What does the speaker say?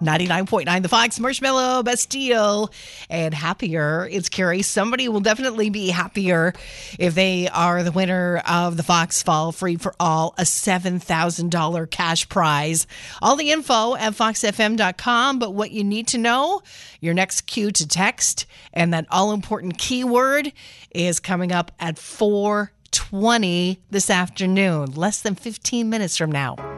99.9 The Fox, Marshmallow, Bastille, and Happier. It's Carrie. Somebody will definitely be happier if they are the winner of the Fox Fall Free for All, a $7,000 cash prize. All the info at foxfm.com, but what you need to know, your next cue to text, and that all-important keyword is coming up at 4:20 this afternoon, less than 15 minutes from now.